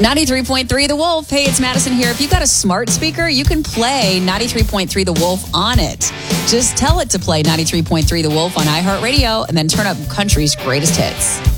93.3 The Wolf. Hey, it's Madison here. If you got a smart speaker, you can play 93.3 The Wolf on it. Just tell it to play 93.3 The Wolf on iHeartRadio and then turn up country's greatest hits.